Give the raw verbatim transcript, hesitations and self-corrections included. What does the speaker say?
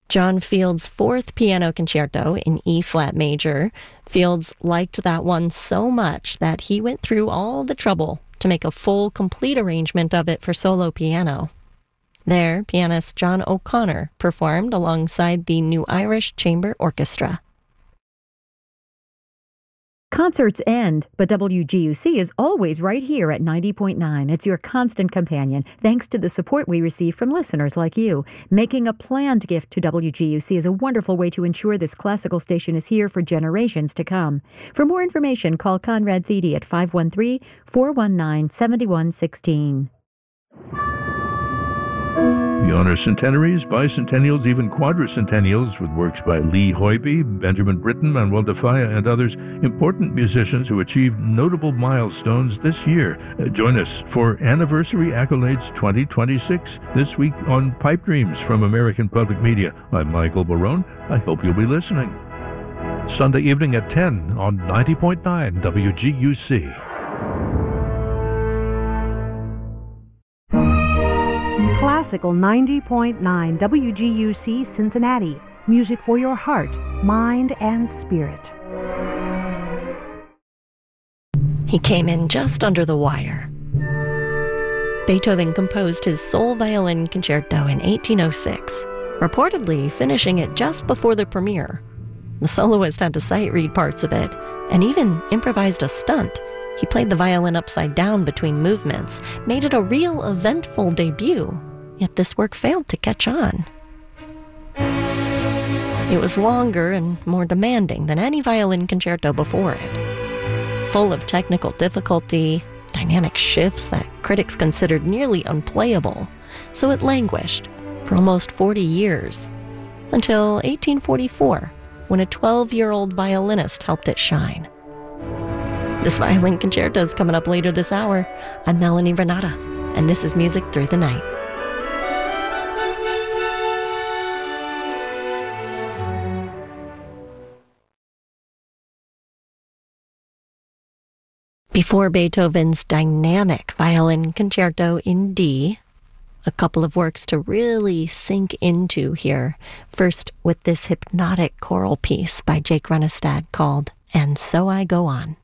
John Field's fourth piano concerto in E-flat major. Fields liked that one so much that he went through all the trouble to make a full, complete arrangement of it for solo piano. There, pianist John O'Connor performed alongside the New Irish Chamber Orchestra. Concerts end, but W G U C is always right here at ninety point nine. It's your constant companion, thanks to the support we receive from listeners like you. Making a planned gift to W G U C is a wonderful way to ensure this classical station is here for generations to come. For more information, call Conrad Thede at five one three, four one nine, seven one one six. We honor centenaries, bicentennials, even quadricentennials with works by Lee Hoybe, Benjamin Britten, Manuel de Falla, and others, important musicians who achieved notable milestones this year. Uh, join us for Anniversary Accolades twenty twenty-six this week on Pipe Dreams from American Public Media. I'm Michael Barone. I hope you'll be listening. Sunday evening at ten on ninety point nine W G U C. Classical ninety point nine W G U C Cincinnati. Music for your heart, mind, and spirit. He came in just under the wire. Beethoven composed his sole violin concerto in eighteen oh six, reportedly finishing it just before the premiere. The soloist had to sight read parts of it, and even improvised a stunt. He played the violin upside down between movements, made it a real eventful debut, yet this work failed to catch on. It was longer and more demanding than any violin concerto before it, full of technical difficulty, dynamic shifts that critics considered nearly unplayable, so it languished for almost forty years, until eighteen forty-four, when a twelve-year-old violinist helped it shine. This violin concerto is coming up later this hour. I'm Melanie Renata, and this is Music Through the Night. Before Beethoven's dynamic violin concerto in D, a couple of works to really sink into here. First, with this hypnotic choral piece by Jake Runestad called And So I Go On.